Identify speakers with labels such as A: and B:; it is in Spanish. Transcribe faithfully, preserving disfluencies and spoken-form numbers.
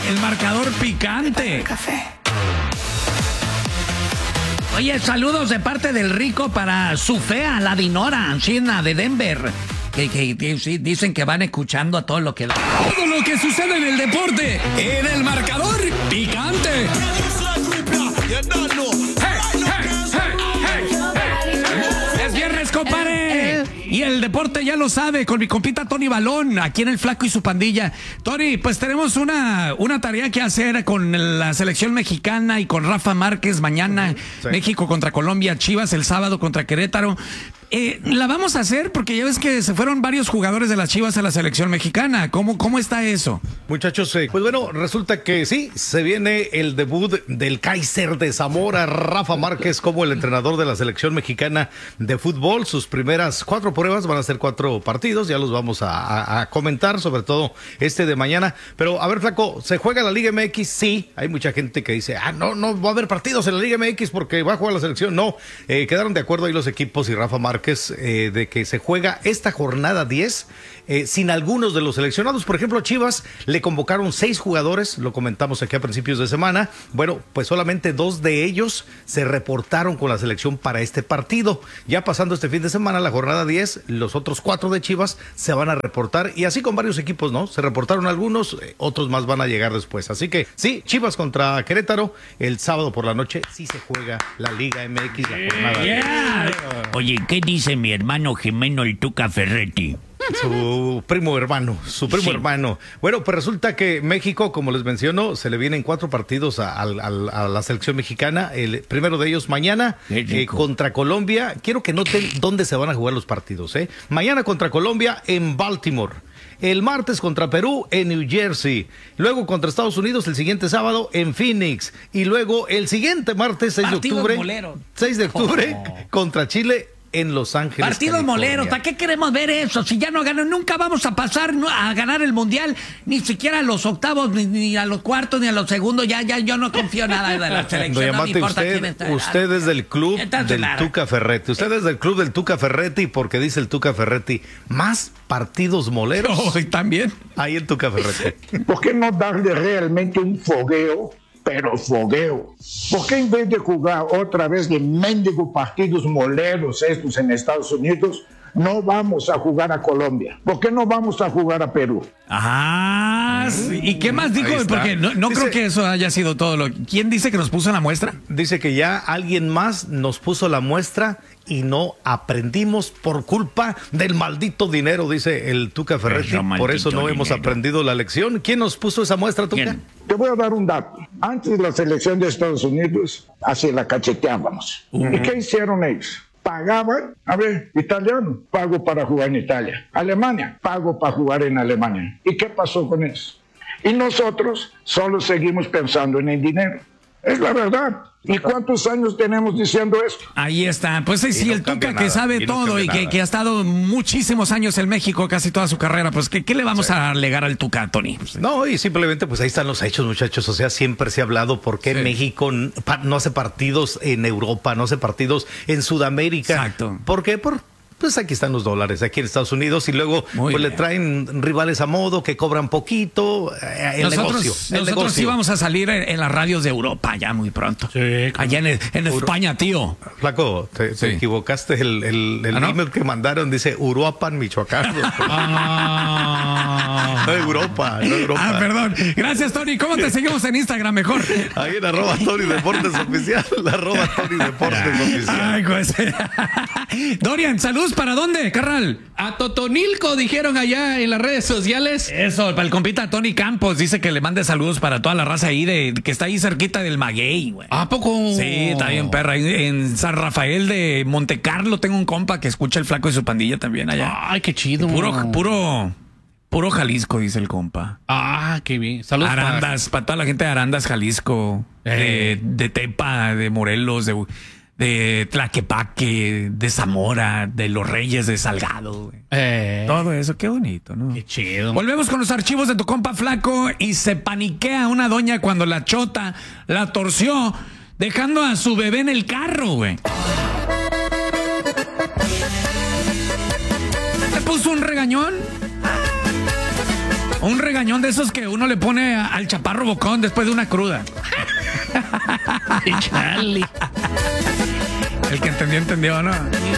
A: El marcador picante.
B: Café.
A: Oye, saludos de parte del Rico para su fea, la Dinora, China de Denver. Que, que, que sí, dicen que van escuchando a todo lo que da. Todo lo que sucede en el deporte, en el marcador picante. Hey, hey, hey, hey, hey. Es viernes, compadre. Y el deporte ya lo sabe, con mi compita Tony Balón, aquí en el Flaco y su pandilla. Tony, pues tenemos una, una tarea que hacer con la selección mexicana y con Rafa Márquez mañana. Sí. México contra Colombia, Chivas el sábado contra Querétaro. Eh, la vamos a hacer porque ya ves que se fueron varios jugadores de las Chivas a la selección mexicana. ¿Cómo, cómo está eso?
C: Muchachos, eh, pues bueno, resulta que sí, se viene el debut del Kaiser de Zamora, Rafa Márquez, como el entrenador de la selección mexicana de fútbol. Sus primeras cuatro pruebas van a ser cuatro partidos, ya los vamos a, a, a comentar, sobre todo este de mañana. Pero a ver, Flaco, ¿se juega la Liga M X? Sí, hay mucha gente que dice, ah, no, no va a haber partidos en la Liga M X porque va a jugar la selección. No, eh, quedaron de acuerdo ahí los equipos y Rafa Márquez. Eh, de que se juega esta jornada diez eh, sin algunos de los seleccionados. Por ejemplo, a Chivas le convocaron seis jugadores, lo comentamos aquí a principios de semana. Bueno, pues solamente dos de ellos se reportaron con la selección para este partido. Ya pasando este fin de semana, la jornada diez, los otros cuatro de Chivas se van a reportar, y así con varios equipos, ¿no? Se reportaron algunos, eh, otros más van a llegar después. Así que sí, Chivas contra Querétaro el sábado por la noche, sí se juega la Liga M X, la jornada
A: yeah. diez.
D: Oye, ¿qué dice mi hermano Jimeno el Tuca Ferretti?
C: Su primo hermano, su primo sí. hermano. Bueno, pues resulta que México, como les menciono, se le vienen cuatro partidos a, a, a la selección mexicana. El primero de ellos mañana eh, contra Colombia. Quiero que noten dónde se van a jugar los partidos, ¿eh? Mañana contra Colombia en Baltimore. El martes contra Perú en New Jersey. Luego contra Estados Unidos el siguiente sábado en Phoenix. Y luego el siguiente martes seis de octubre. Molero. seis de octubre oh. contra Chile en Los Ángeles,
A: partidos
C: California.
A: moleros, ¿para qué queremos ver eso? Si ya no ganan, nunca vamos a pasar a ganar el Mundial, ni siquiera a los octavos, ni, ni a los cuartos, ni a los segundos. Ya, ya, yo no confío nada de la selección.
C: No me importa usted, quién está. Usted es del club Entonces, del nada. Tuca Ferretti. Usted es del club del Tuca Ferretti, porque dice el Tuca Ferretti, más partidos moleros.
A: Oh, también.
C: Ahí el Tuca Ferretti.
E: ¿Por qué no darle realmente un fogueo? Pero fogueo. ¿Por qué en vez de jugar otra vez de mendigo partidos moleros estos en Estados Unidos, no vamos a jugar a Colombia? ¿Por qué no vamos a jugar a Perú?
A: Ah, sí. ¿Y qué más dijo? Porque no, no dice, creo que eso haya sido todo lo... ¿Quién dice que nos puso la muestra?
C: Dice que ya alguien más nos puso la muestra y no aprendimos por culpa del maldito dinero, dice el Tuca Ferretti. Por eso no dinero. hemos aprendido la lección. ¿Quién nos puso esa muestra, Tuca? ¿Quién?
E: Te voy a dar un dato. Antes de la selección de Estados Unidos, así la cacheteábamos. Uh-huh. ¿Y qué hicieron ellos? Pagaban, a ver, italiano, pago para jugar en Italia. Alemania, pago para jugar en Alemania. ¿Y qué pasó con eso? Y nosotros solo seguimos pensando en el dinero. Es la verdad. ¿Y cuántos años tenemos diciendo esto?
A: Ahí está. Pues sí, sí, no el Tuca nada, que sabe y todo no y que, que ha estado muchísimos años en México, casi toda su carrera. Pues, ¿qué, qué le vamos sí. a alegar al Tuca, Tony?
C: No, y simplemente, pues ahí están los hechos, muchachos. O sea, siempre se ha hablado por qué sí. México no hace partidos en Europa, no hace partidos en Sudamérica.
A: Exacto.
C: ¿Por qué? Por... Pues aquí están los dólares, aquí en Estados Unidos, y luego pues le traen rivales a modo que cobran poquito. Eh, el
A: nosotros,
C: negocio. El
A: nosotros
C: negocio.
A: sí vamos a salir en, en las radios de Europa ya muy pronto. Sí, claro. Allá en, en España, tío.
C: Flaco, te, sí. te equivocaste. El, el, el ¿Ah, no? email que mandaron dice Uruapan, Michoacán. ah. No Europa, no Europa.
A: Ah, perdón. Gracias, Tony. ¿Cómo te seguimos en Instagram mejor?
C: Ahí en arroba Tony Deportes Oficial. Arroba Tony Deportes Oficial.
A: Ay, pues. Dorian, saludos. ¿Para dónde, carnal?
F: A Totonilco, dijeron allá en las redes sociales.
A: Eso, para el compita Tony Campos, dice que le mande saludos para toda la raza ahí, de que está ahí cerquita del Maguey, güey.
F: ¿A poco?
A: Sí, está bien, perra. Ahí en San Rafael de Montecarlo tengo un compa que escucha el Flaco y su pandilla también allá.
F: Ay, qué chido.
A: Y puro, puro, puro Jalisco, dice el compa.
F: Ah, qué bien. Saludos.
A: Arandas, para, para toda la gente de Arandas, Jalisco, eh. de, de Tepa, de Morelos, de... de Tlaquepaque, de Zamora, de los Reyes de Salgado.
F: Eh.
A: Todo eso, qué bonito, ¿no?
F: Qué chido.
A: Volvemos con los archivos de tu compa Flaco y se paniquea una doña cuando la chota la torció, dejando a su bebé en el carro, güey. ¿Le puso un regañón? Un regañón de esos que uno le pone a- al chaparro bocón después de una cruda.
D: Charlie.
A: El que entendió, entendió, ¿no?